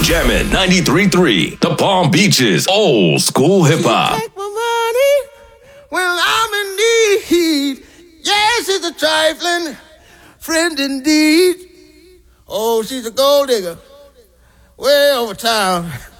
Jammin' 93.3, the Palm Beaches, old school hip hop. Take my money when I'm in need. Yes, it's a trifling friend indeed. Oh, she's a gold digger way over town.